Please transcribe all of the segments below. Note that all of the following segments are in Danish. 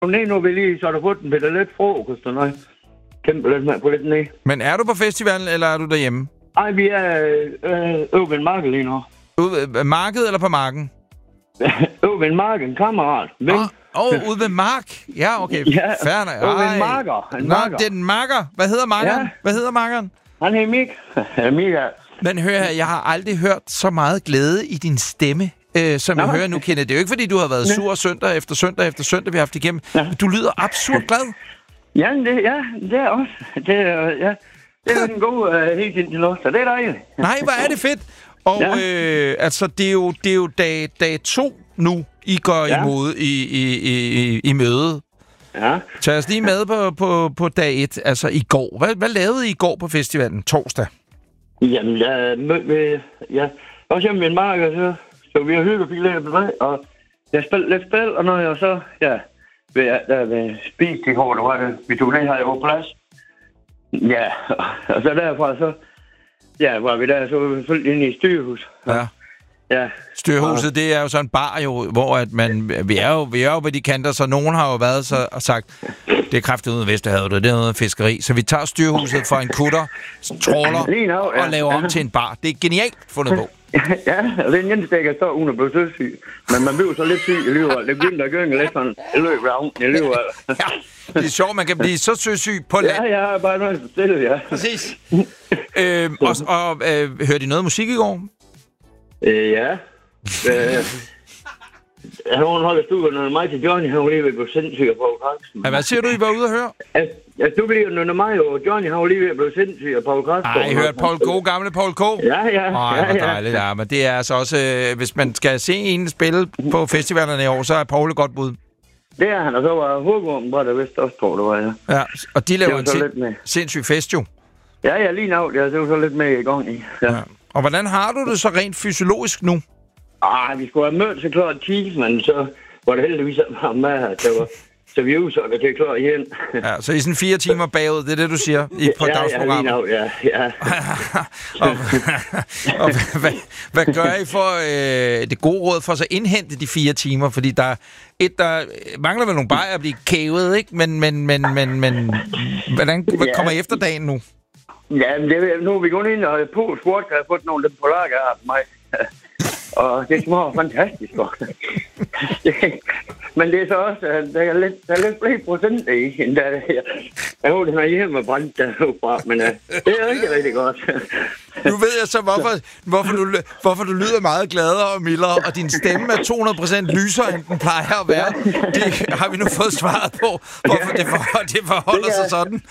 ned nu vil lige, så har du fået en lidt frokost og noget. Kæmpe lidt med på lidt ned. Men er du på festivalen, eller er du derhjemme? Ej, vi er ude ved en marked lige nu. Ude ved markedet eller på marken? Ude ved en marked, en kammerat. Ude ved mark? Ja, okay. Ja, færdig. ude ved en marker. Nå, det er en marker. Hvad hedder markeren? Ja. Hvad hedder markeren? Han er Mika. Men hør her, jeg har aldrig hørt så meget glæde i din stemme, som jeg hører nu, Kenneth. Det er jo ikke, fordi du har været sur søndag efter søndag, vi har haft igennem. Ja. Du lyder absurd glad. Ja, det er også. Det er en god helt indtil nu, så det er dejligt. Nej, hvor er det fedt. Og altså, det er jo dag 2 nu, I går imod i mødet. Ja. Tag os lige med på dag 1, altså i går. Hvad lavede I går på festivalen torsdag? Jamen, jeg også hjemme med en marker, så vi har hygget og fik lidt på mig, og jeg spillede lidt spil, og når jeg så, ved spist i hårdt, var det, vi tog ned her på plads. Ja, og så derfra, så, var vi der, så var vi fuldt inde i styrhus. Ja. Ja. Styrhuset, det er jo sådan en bar jo, hvor at vi er jo på de kanter, så nogen har jo været så og sagt, det er kraftigt ude i Vesterhavet, det er noget fiskeri. Så vi tager styrhuset for en kutter, tråler og laver om til en bar. Det er genialt fundet på. Ja, og det er en eneste, der kan stå uden at blive søsyg. Men man bliver så lidt syg i livet. Det begynder at gynge lidt sådan i løbet af livet. Ja, det er sjovt, man kan blive så søsyg på land. Ja, bare noget stille, ja. Præcis. Hørte I noget musik i går? Ja. Han holder studiet under mig til Johnny, han var lige ved at blive sindssyg af Paul Kratsen. Hvad siger du, I var ude at høre? Du blev under mig, og Johnny, han var lige ved at blive sindssyg af Paul Kratsen. Ej, I hørte gamle Paul K? Ja. Hvor dejligt, ja. Men det er altså også, hvis man skal se en spille på festivalerne i år, så er Paul et godt bud. Det er han, og så var Hågården, var der vist også, tror det var, ja. Ja, og de laver en sindssyg fest jo. Ja, lige nu, det var så lidt med i gang i. Ja. Og hvordan har du det så rent fysiologisk nu? Vi skulle have mødt så klart 10, men så var det heldigvis med her, så vi udsatte det klar igen. Ja, så I sådan 4 timer bagud, det er det, du siger på dagsprogrammet? Ja. og hvad gør I for det gode råd for at så indhente de 4 timer? Fordi der mangler vel nogle bajer at blive kævet, ikke? Men hvordan kommer I efter dagen nu? Ja, nu er vi gået ind og på sport, har fået nogle af dem polakker af mig. Og det smager fantastisk godt. Men det er så også, der er lidt flere procent i, end der er her. Jeg håber, den er hjemme og brændt derfra, men det er rigtig, rigtig godt. Nu ved jeg så, hvorfor du lyder meget gladere og mildere, og din stemme er 200% lysere, end den plejer at være. Det har vi nu fået svaret på, hvorfor det forholder sig sådan.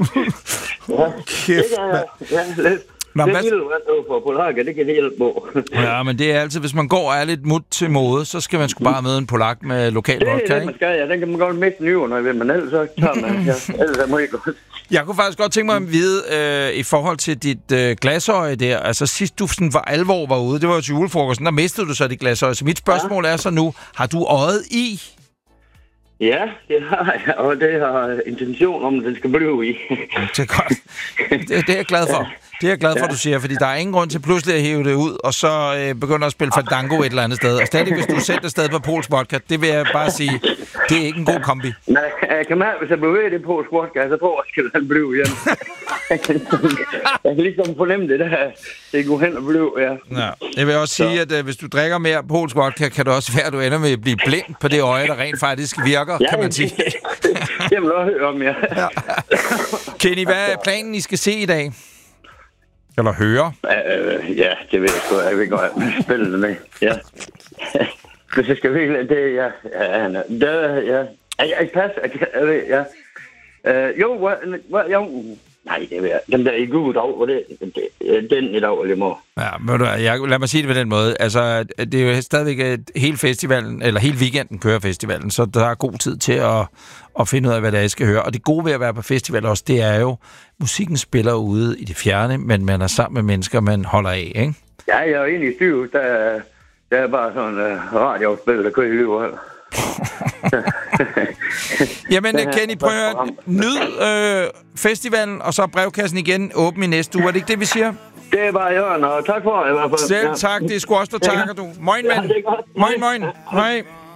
Kæft, mand. Lidt. Nå, det kan det hjælpe på. Ja, men det er altid, hvis man går og er lidt mut til mode, så skal man sgu bare møde en polak med lokal vodka, ikke? Det er det, man skal, ja. Den kan man godt miste nyver, når jeg vil, men ellers så tager man, ellers er meget godt. Jeg kunne faktisk godt tænke mig at vide, i forhold til dit glasøje der, altså sidst du sådan for alvor var ude, det var jo til julefrokosten, der mistede du så dit glasøje. Så mit spørgsmål er så nu, har du øjet i? Ja, det har jeg, og det har intention om, at den skal blive i. Det er godt. Det er jeg glad for. Det er jeg glad for, du siger, fordi der er ingen grund til pludselig at hæve det ud, og så begynde at spille Fandango et eller andet sted. Og stadig, hvis du sætter sted på Pols Vodka, det vil jeg bare sige, det er ikke en god kombi. Nej, jeg kan mærke, hvis jeg bliver ved det Pols Vodka, så tror jeg, at den blive igen. Jeg kan ligesom fornemme det der, det går hen og blive, ja. Jeg vil også sige, at hvis du drikker mere Pols Vodka, kan det også være, at du ender med at blive blind på det øje, der rent faktisk virker, kan man sige. Det må du også høre om, ja. Kenny, hvad er planen, I skal se i dag? Eller høre? Ja, det ved jeg sgu. Jeg vil godt spille det med. Ja. Hvis jeg skal virkelig, det er ja. Jeg passer, ja. Jo, nej, det ved jeg. Den der i gode dag, hvor den i dag, eller må. Ja, lad mig sige det på den måde. Altså, det er jo stadigvæk hele festivalen, eller hele weekenden kører festivalen, så der er god tid til at finde ud af, hvad der skal høre. Og det gode ved at være på festival også, det er jo, musikken spiller ude i det fjerne, men man er sammen med mennesker, man holder af, ikke? Ja, jeg er inde i styret, der er bare sådan en radiospil, der kører i livet. Jamen, Kenny, prøv at nyd festivalen, og så brevkassen igen åben i næste uge. Er det ikke det, vi siger? Det er bare Jørgen, og tak for det i hvert fald. Selv tak, det er sgu også, der takker du. Moin, mand. Moin. Hej.